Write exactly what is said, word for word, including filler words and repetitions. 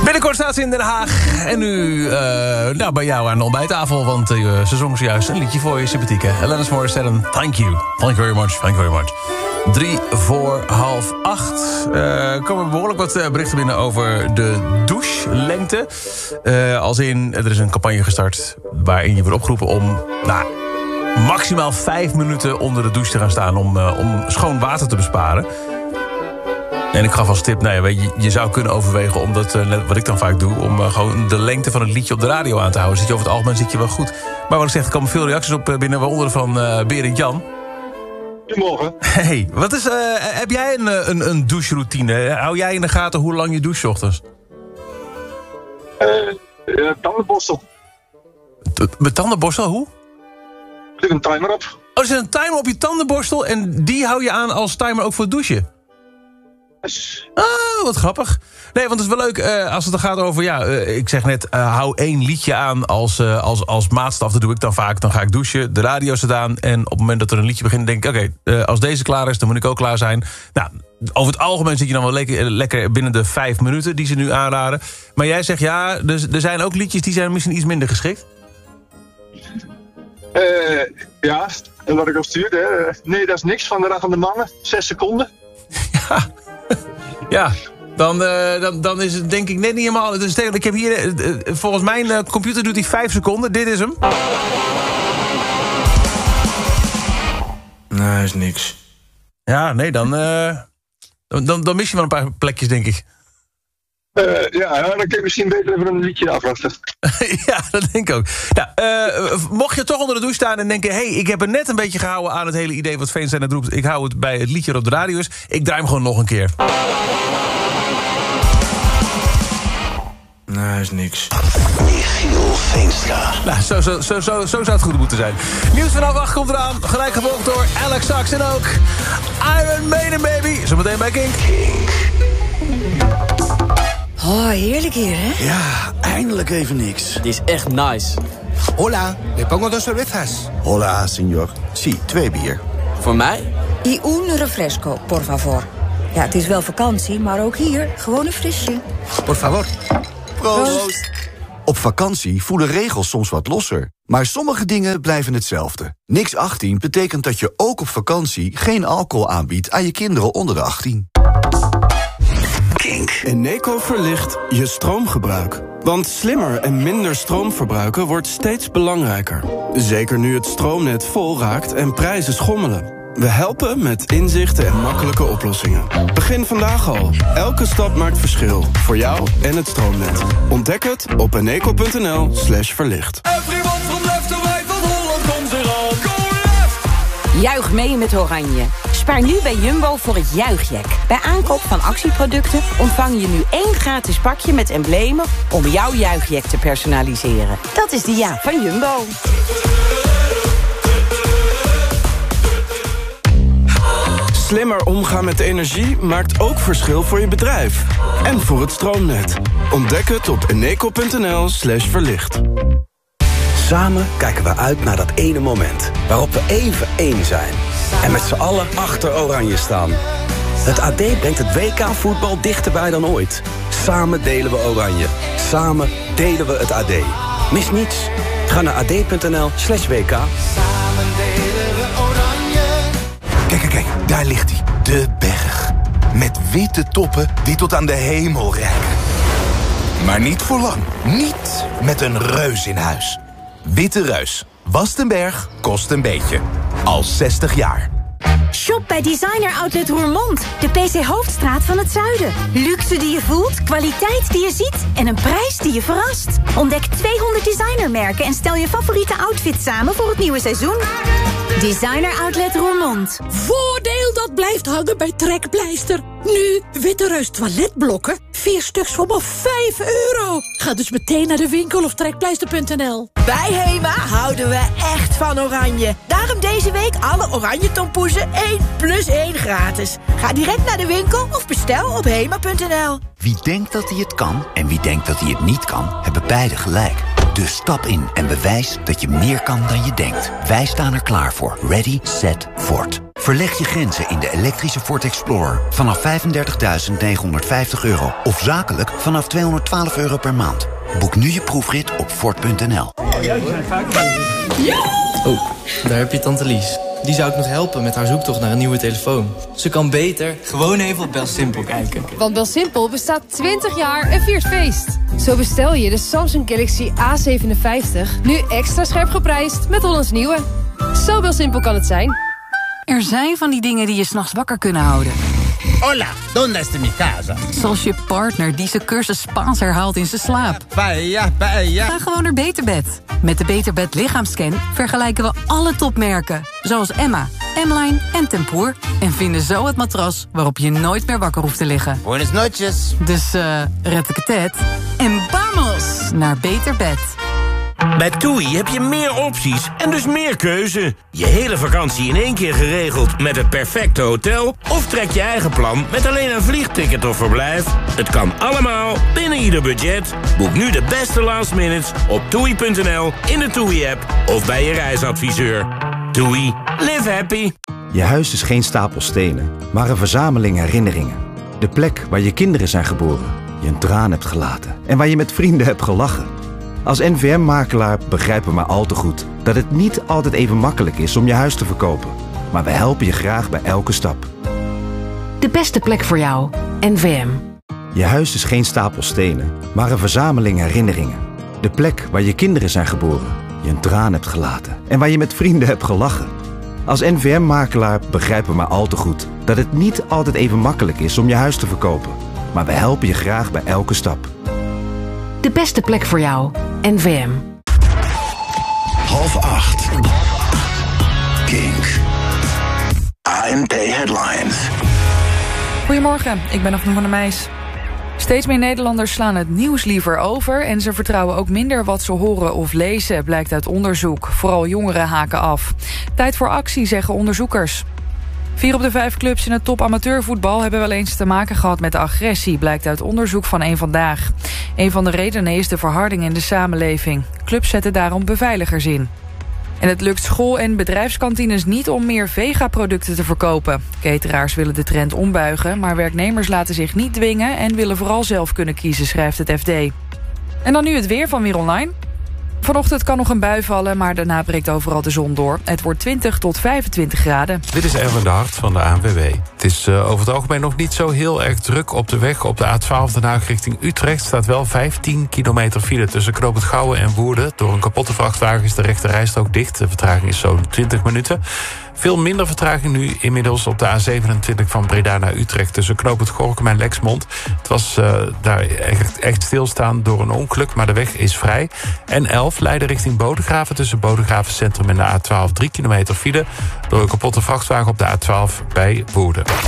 Binnenkort staat ze in Den Haag. En nu uh, nou, bij jou aan de ontbijttafel. Want uh, ze zong zojuist een liedje voor je, sympathieke Alanis Morissette. Thank you. Thank you very much. Thank you very much. Drie voor half acht. Uh, komen behoorlijk wat uh, berichten binnen over de douchelengte. Uh, als in, er is een campagne gestart waarin je wordt opgeroepen om nou, maximaal vijf minuten onder de douche te gaan staan om, uh, om schoon water te besparen. En ik gaf als tip, nou ja, weet je, je zou kunnen overwegen om dat, uh, net wat ik dan vaak doe, om uh, gewoon de lengte van het liedje op de radio aan te houden. Zit je over het algemeen zit je wel goed. Maar wat ik zeg, er komen veel reacties op uh, binnen, waaronder van uh, Berend Jan. Goedemorgen. Hey, wat is, uh, heb jij een, een, een doucheroutine? Hou jij in de gaten hoe lang je doucht 's ochtends? Uh, uh, tandenborstel. T- met tandenborstel, hoe? Er zit een timer op. Oh, er zit een timer op je tandenborstel en die hou je aan als timer ook voor het douchen? Yes. Ah, wat grappig. Nee, want het is wel leuk uh, als het er gaat over... ja, uh, ik zeg net, uh, hou één liedje aan als, uh, als, als maatstaf. Dat doe ik dan vaak. Dan ga ik douchen, de radio staat aan... en op het moment dat er een liedje begint, denk ik... oké, okay, uh, als deze klaar is, dan moet ik ook klaar zijn. Nou, over het algemeen zit je dan wel lekker, lekker binnen de vijf minuten... die ze nu aanraden. Maar jij zegt, ja, er, er zijn ook liedjes... die zijn misschien iets minder geschikt. Uh, ja, en wat ik al stuurde... Uh, nee, dat is niks van de Raad van de Mannen. Zes seconden. Ja... Ja, dan, uh, dan, dan is het denk ik net niet helemaal... Dus ik heb hier, uh, volgens mijn uh, computer doet hij vijf seconden. Dit is hem. Nee, is niks. Ja, nee, dan, uh, dan, dan mis je wel een paar plekjes, denk ik. Uh, ja, dan kun je misschien beter even een liedje afwachten. Ja, dat denk ik ook. Nou, uh, mocht je toch onder de douche staan en denken... hé, hey, ik heb er net een beetje gehouden aan het hele idee... wat Veenstra net roept, ik hou het bij het liedje dat op de radio is... ik draai hem gewoon nog een keer. Nee, is niks. Michiel Veenstra. Nou, zo, zo, zo, zo, zo zou het goed moeten zijn. Nieuws vanaf acht komt eraan. Gelijk gevolgd door Alex Sachs en ook Iron Maiden, baby. Zometeen bij Kink. Kink. Oh, heerlijk hier, hè? Ja, eindelijk even niks. Het is echt nice. Hola, le pongo dos cervezas. Hola, señor. Sí, twee bier. Voor mij? Y un refresco, por favor. Ja, het is wel vakantie, maar ook hier gewoon een frisje. Por favor. Proost. Proost. Op vakantie voelen regels soms wat losser. Maar sommige dingen blijven hetzelfde. Niks achttien betekent dat je ook op vakantie geen alcohol aanbiedt aan je kinderen onder de achttien. Kink. Eneco verlicht je stroomgebruik. Want slimmer en minder stroom verbruiken wordt steeds belangrijker. Zeker nu het stroomnet vol raakt en prijzen schommelen. We helpen met inzichten en makkelijke oplossingen. Begin vandaag al. Elke stap maakt verschil. Voor jou en het stroomnet. Ontdek het op eneco.nl slash verlicht. Juich mee met Oranje. Spaar nu bij Jumbo voor het Juichjack. Bij aankoop van actieproducten ontvang je nu één gratis pakje met emblemen om jouw Juichjack te personaliseren. Dat is de ja van Jumbo. Slimmer omgaan met energie maakt ook verschil voor je bedrijf. En voor het stroomnet. Ontdek het op eneco.nl slash verlicht. Samen kijken we uit naar dat ene moment waarop we even één zijn. En met z'n allen achter Oranje staan. Het A D brengt het W K-voetbal dichterbij dan ooit. Samen delen we Oranje. Samen delen we het A D. Mis niets. Ga naar ad.nl slash WK. Samen delen we Oranje. Kijk, kijk, kijk. Daar ligt hij. De berg. Met witte toppen die tot aan de hemel reiken. Maar niet voor lang. Niet met een reus in huis. Witte Reus. Wast een berg, kost een beetje. Al zestig jaar. Shop bij Designer Outlet Roermond. De P C Hoofdstraat van het zuiden. Luxe die je voelt, kwaliteit die je ziet en een prijs die je verrast. Ontdek tweehonderd designermerken en stel je favoriete outfit samen voor het nieuwe seizoen. Designer Outlet Roermond. Voordeel dat blijft hangen bij Trekpleister. Nu Witte Reus toiletblokken. Vier stuks voor maar vijf euro. Ga dus meteen naar de winkel of trekpleister punt n l. Bij Hema houden we echt van Oranje. Daarom deze week alle Oranje tompoezen één plus één gratis. Ga direct naar de winkel of bestel op hema punt n l. Wie denkt dat hij het kan en wie denkt dat hij het niet kan, hebben beide gelijk. Dus stap in en bewijs dat je meer kan dan je denkt. Wij staan er klaar voor. Ready, set, Ford. Verleg je grenzen in de elektrische Ford Explorer vanaf vijfendertigduizend negenhonderdvijftig euro. Of zakelijk vanaf tweehonderdtwaalf euro per maand. Boek nu je proefrit op Ford punt n l. Oh, daar heb je tante Lies. Die zou ik nog helpen met haar zoektocht naar een nieuwe telefoon. Ze kan beter gewoon even op BelSimpel kijken. Want BelSimpel bestaat twintig jaar en viert feest. Zo bestel je de Samsung Galaxy A zevenenvijftig... nu extra scherp geprijsd met Hollands Nieuwe. Zo BelSimpel kan het zijn. Er zijn van die dingen die je 's nachts wakker kunnen houden. Hola, ¿dónde está mi casa? Zoals je partner die zijn cursus Spaans herhaalt in zijn slaap. Paella, paella. Ga gewoon naar Beterbed. Met de Beterbed lichaamscan vergelijken we alle topmerken. Zoals Emma, M-Line en Tempoor. En vinden zo het matras waarop je nooit meer wakker hoeft te liggen. Buenas noches. Dus eh, uh, red ik het en vamos naar Beterbed. Bij TUI heb je meer opties en dus meer keuze. Je hele vakantie in één keer geregeld met het perfecte hotel... of trek je eigen plan met alleen een vliegticket of verblijf. Het kan allemaal binnen ieder budget. Boek nu de beste last minutes op toei punt n l, in de TUI-app of bij je reisadviseur. TUI, live happy. Je huis is geen stapel stenen, maar een verzameling herinneringen. De plek waar je kinderen zijn geboren, je een traan hebt gelaten... en waar je met vrienden hebt gelachen. Als N V M-makelaar begrijpen we maar al te goed dat het niet altijd even makkelijk is om je huis te verkopen. Maar we helpen je graag bij elke stap. De beste plek voor jou, N V M. Je huis is geen stapel stenen, maar een verzameling herinneringen. De plek waar je kinderen zijn geboren, je een traan hebt gelaten en waar je met vrienden hebt gelachen. Als N V M-makelaar begrijpen we maar al te goed dat het niet altijd even makkelijk is om je huis te verkopen. Maar we helpen je graag bij elke stap. De beste plek voor jou, N V M. Half acht. Kink. A N P Headlines. Goedemorgen, ik ben Afne van der Meijs. Steeds meer Nederlanders slaan het nieuws liever over... en ze vertrouwen ook minder wat ze horen of lezen, blijkt uit onderzoek. Vooral jongeren haken af. Tijd voor actie, zeggen onderzoekers. Vier op de vijf clubs in het top amateurvoetbal hebben wel eens te maken gehad met agressie, blijkt uit onderzoek van Eén Vandaag. Een van de redenen is de verharding in de samenleving. Clubs zetten daarom beveiligers in. En het lukt school- en bedrijfskantines niet om meer vegaproducten te verkopen. Cateraars willen de trend ombuigen, maar werknemers laten zich niet dwingen en willen vooral zelf kunnen kiezen, schrijft het F D. En dan nu het weer van Weer Online. Vanochtend kan nog een bui vallen, maar daarna breekt overal de zon door. Het wordt twintig tot vijfentwintig graden. Dit is Erwin de Hart van de A N W B. Het is uh, over het algemeen nog niet zo heel erg druk op de weg. Op de A twaalf Den Haag richting Utrecht staat wel vijftien kilometer file... tussen Knoop het Gouwen en Woerden. Door een kapotte vrachtwagen is de rechte rijstrook dicht. De vertraging is zo'n twintig minuten. Veel minder vertraging nu inmiddels op de A zevenentwintig van Breda naar Utrecht... tussen Knoop het Gorinchem en Lexmond. Het was uh, daar echt, echt stilstaan door een ongeluk, maar de weg is vrij. En elf Leiden richting Bodegraven tussen Bodegraven Centrum en de A twaalf drie kilometer file... door een kapotte vrachtwagen op de A twaalf bij Woerden.